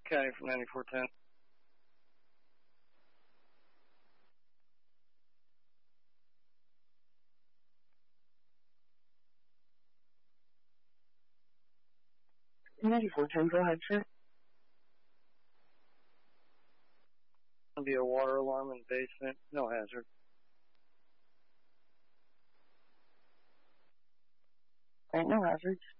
County from 9410. Go ahead, sir. There'll be a water alarm in the basement. No hazard. Alright, no hazards.